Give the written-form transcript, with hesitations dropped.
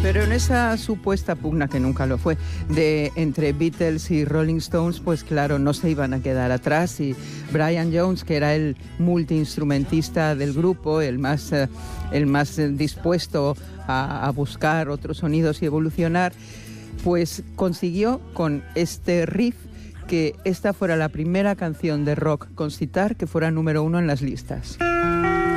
Pero en esa supuesta pugna, que nunca lo fue, entre Beatles y Rolling Stones, pues claro, no se iban a quedar atrás, y Brian Jones, que era el multiinstrumentista del grupo, el más dispuesto a buscar otros sonidos y evolucionar, pues consiguió con este riff que esta fuera la primera canción de rock con sitar que fuera número 1 en las listas.